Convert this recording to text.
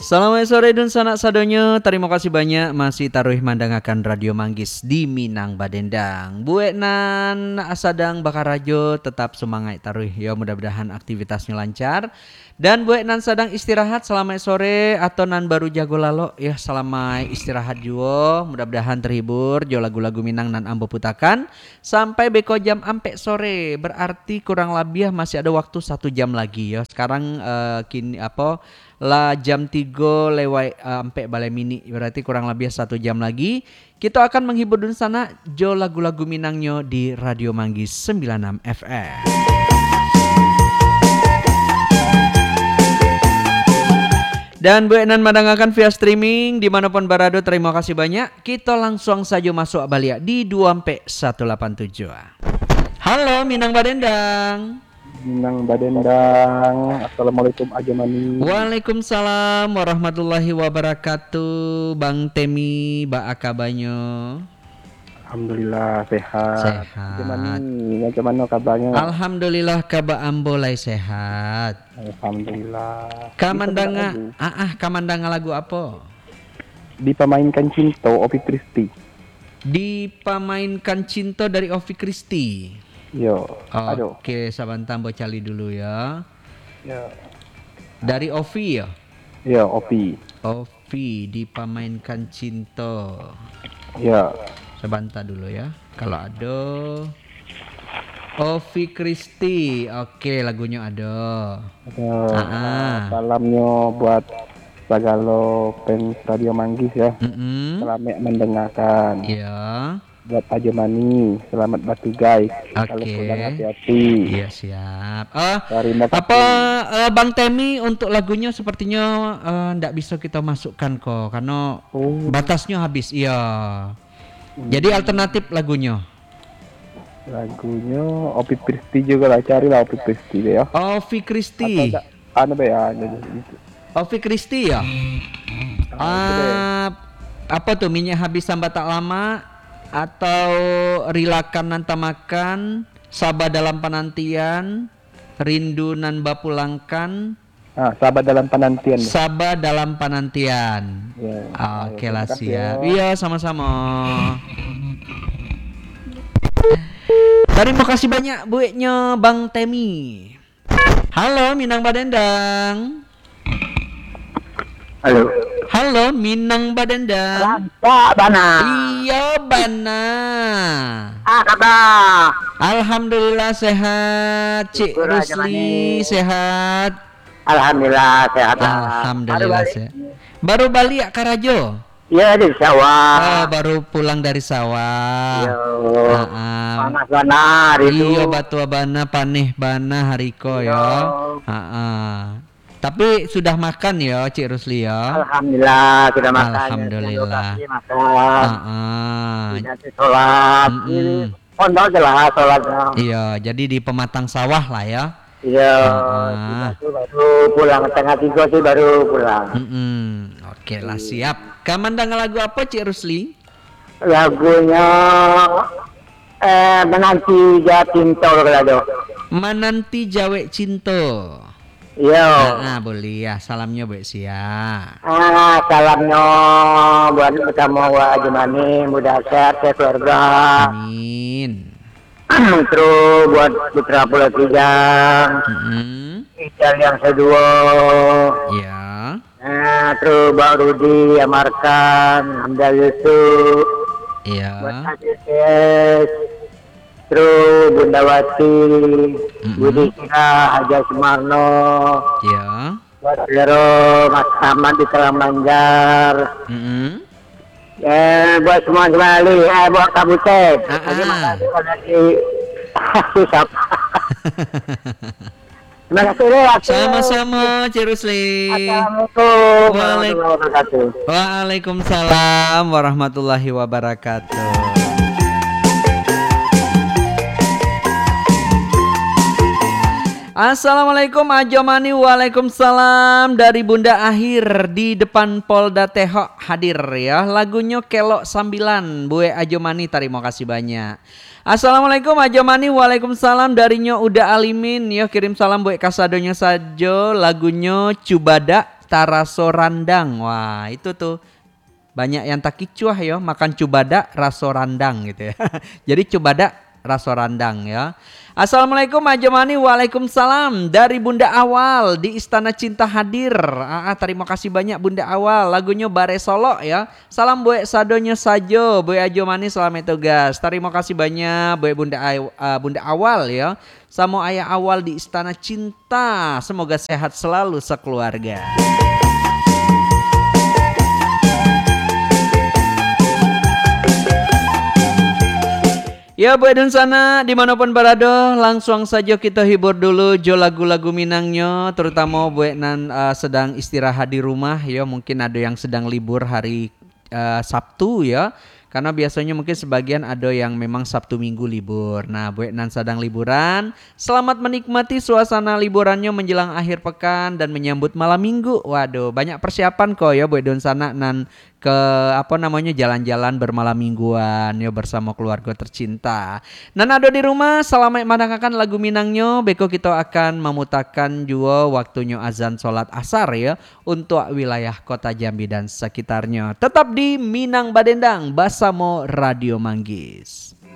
Selamat sore dan sanak sadonyo. Terima kasih banyak masih taruh mandangakan Radio Manggis di Minang Badendang. Bueknan asadang bakar rajo tetap semangat taruh ya, mudah-mudahan aktivitasnya lancar. Dan bueknan sedang istirahat selamat sore atau nan baru jago lalo ya, selamat istirahat juga. Mudah-mudahan terhibur jo lagu-lagu Minang nan ambo putakan sampai beko jam ampe sore. Berarti kurang lebih masih ada waktu 1 jam lagi ya. Sekarang kini apa lah jam 3 lewat sampai balai mini, berarti kurang lebih 1 jam lagi kita akan menghibur dun sana jo lagu-lagu Minangnya di Radio Manggis 96 FM. Dan buenan madangakan via streaming dimanapun berada, terima kasih banyak. Kita langsung saja masuk balik di 2-187. Halo Minang Badendang. Minang Badendang. Assalamualaikum Ajamani. Waalaikumsalam warahmatullahi wabarakatuh. Bang Temi, Ba Akabanyo. Alhamdulillah sehat. Ajamani, bagaimana kabarnya? Alhamdulillah kabar ambolai sehat. Alhamdulillah. Kamandanga lagu apa? Dipainkan Cinto Opi Kristi. Dipainkan Cinto dari Ovi Kristi. Yo. Oke, sabantar bocali dulu ya. Yo. Dari Ovi ya? Ya, Opi. Ovi dipainkan Cinto. Ya. Sebentar dulu ya. Kalau ada Ovi Kristi, oke lagunya ada. Salamnya buat segala fans Radio Manggis ya. Selamat mendengarkan. Iya. Buat Ajamani, selamat bertugas. Kalau pulang hati-hati. Iya siap. Bang Temi untuk lagunya sepertinya ndak bisa kita masukkan kok karena batasnya habis. Iya. Jadi alternatif lagunya. Lagunya Opi Kristi juga lah, carilah Opi Kristi deh ya. Ovi Kristi. Ovi Kristi ya. Apa tuh minyak habis sambat tak lama atau rilakan nanta makan, sabar dalam penantian, rindu nan bapulangkan. Sabar dalam penantian. Sabar dalam penantian. Ya, oke lah siap. Iya sama-sama. Terima kasih banyak bueknya Bang Temi. Halo Minang Badendang. Halo Minang Badendang. Bana. Iya Bana. Kabar. Alhamdulillah sehat. Cik Rusli sehat. Alhamdulillah sehat. Alhamdulillah sehat. Baru balik ke Rajo? Iya di sawah. Baru pulang dari sawah. Panas bana hari itu. Iya batu bana paneh bana hariko ya. Tapi sudah makan ya Cik Rusli ya. Alhamdulillah sudah makan. Alhamdulillah. Sholat. Pondok jelas sholatnya. Iya jadi di pematang sawah lah ya. Iya, baru pulang tengah 3 sih baru pulang. Oke lah siap. Kamandang lagu apa Cik Rusli? Lagunya Menanti Jawa Cinta kalau. Menanti Jawa Cinta. Iya. Boleh ya. Salamnya buat Sia. Salamnya buat utama wa Ajamani, mudah sehat keluarga. Amin. Terus buat Putra Pulau Tiga, Ical yang kedua, ya. Terus Mbak Rudi Amarkan, Hamzah Yusuf, ya. buat Aziz, terus Bunda Wati, Budi Kira, Haja Sumarno, ya. buat Lero Mas Ahmad di Telanganjar. Buat semua kembali, buat Kabutet. Terima kasih susah. Terima kasih. Sama-sama Cik Rusli. Assalamualaikum. Waalaikumsalam warahmatullahi wabarakatuh. Assalamualaikum Ajamani. Waalaikumsalam. Dari Bunda Akhir di depan Polda Tehok hadir ya. Lagunya Kelok Sambilan Bue Ajamani, terima kasih banyak. Assalamualaikum Ajamani. Waalaikumsalam. Darinya udah Alimin ya, kirim salam buat kasadonya saja. Lagunya taraso randang. Wah, itu tuh banyak yang tak kicuah ya, makan cubada raso randang gitu ya. Jadi cubada raso randang ya. Assalamualaikum Ajamani, waalaikumsalam dari Bunda Awal di Istana Cinta hadir. Terima kasih banyak Bunda Awal, lagunya Bare Solo ya. Salam buat sadonya sajo, buat Ajamani selamat tugas. Terima kasih banyak buat Bunda Awal ya. Sama ayah Awal di Istana Cinta, semoga sehat selalu sekeluarga. Ya buat dan sana dimanapun berada, langsung saja kita hibur dulu jo lagu-lagu Minangnya, terutama buat nan sedang istirahat di rumah ya, mungkin ada yang sedang libur hari Sabtu ya. Karena biasanya mungkin sebagian ada yang memang Sabtu Minggu libur. Nah buat nan sedang liburan, selamat menikmati suasana liburannya menjelang akhir pekan dan menyambut malam minggu. Waduh, banyak persiapan kok ya buat dan sana nan ke jalan-jalan bermalam mingguan ya bersama keluarga tercinta. Nan ada di rumah selamat mendengarkan lagu Minangnya. Beko kita akan memutakan juga waktunya azan sholat asar ya untuk wilayah kota Jambi dan sekitarnya. Tetap di Minang Badendang Basamo Radio Manggis.